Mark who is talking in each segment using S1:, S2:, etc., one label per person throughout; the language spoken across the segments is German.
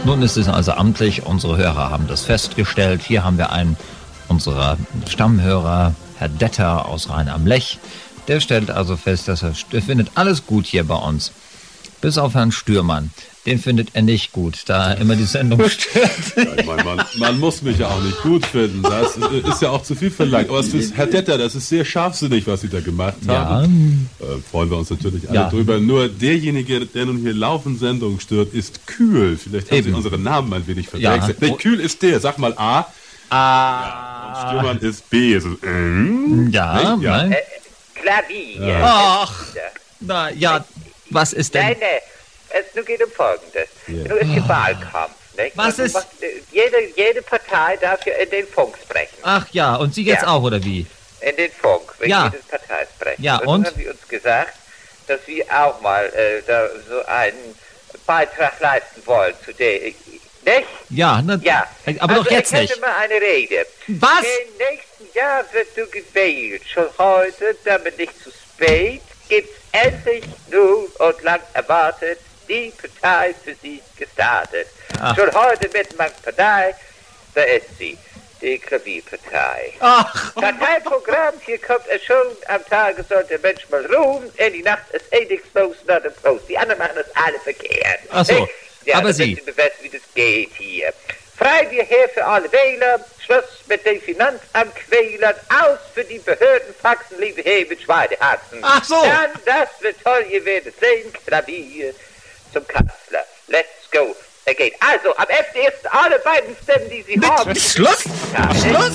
S1: Nun ist es also amtlich, unsere Hörer haben das festgestellt. Hier haben wir einen unserer Stammhörer, Herr Detter aus Rhein am Lech. Der stellt also fest, dass er findet alles gut hier bei uns. Bis auf Herrn Stürmann. Den findet er nicht gut, da er immer die Sendung stört.
S2: Ja, ich meine, man muss mich ja auch nicht gut finden. Das ist ja auch zu viel verlangt. Aber Herr Detter, das ist sehr scharfsinnig, was Sie da gemacht haben. Ja. Freuen wir uns natürlich alle drüber. Nur derjenige, der nun hier laufend Sendungen stört, ist Kühl. Vielleicht haben Sie unsere Namen ein wenig verwechselt. Ja. Kühl ist der. Sag mal A. Ja, und Stürmann ist B. Also,
S3: Klavier. Ja.
S1: Ach, na ja, was ist denn?
S3: Nein. Es nur geht um Folgendes. Nur ist hier Wahlkampf. Nicht?
S1: Was ist?
S3: Jede Partei darf ja in den Funk sprechen.
S1: Ach ja, und Sie jetzt auch, oder wie?
S3: In den Funk, wenn jede Partei sprechen.
S1: Ja, und?
S3: Dann haben Sie uns gesagt, dass wir auch mal da so einen Beitrag leisten wollen zu der... Nicht?
S1: Ja, aber doch jetzt nicht.
S3: Ich hätte mal eine Rede.
S1: Was?
S3: Im nächsten Jahr wird du gewählt. Schon heute, damit nicht zu spät, gibt's endlich nun und lang erwartet die Partei für Sie gestartet. Ach. Schon heute mit meiner Partei, da ist sie, die Klavierpartei.
S1: Ach.
S3: Parteiprogramm, hier kommt es schon, am Tage soll der Mensch mal ruhen, in die Nacht ist nichts los, not a Post. Die anderen machen das alle verkehrt.
S1: Ach so,
S3: ja,
S1: aber Sie...
S3: Sie wissen, wie das geht hier. Frei wir her für alle Wähler, Schluss mit den Finanzamtquälern, aus für die Behördenfaxen, liebe Herr mit Schweinehaxen.
S1: Ach so.
S3: Dann, das wird toll, ihr werdet sehen, Klavier zum Kanzler. Let's go again. Also, am 11.1. alle beiden Stimmen, die Sie haben.
S1: Schluss!
S3: Ja,
S1: Schluss!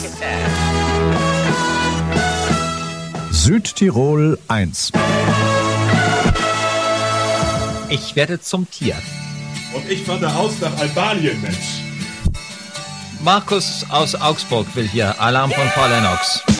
S4: Südtirol 1.
S1: Ich werde zum Tier.
S2: Und ich von der Haus nach Albanien, Mensch.
S1: Markus aus Augsburg will hier Alarm von Frau Lennox.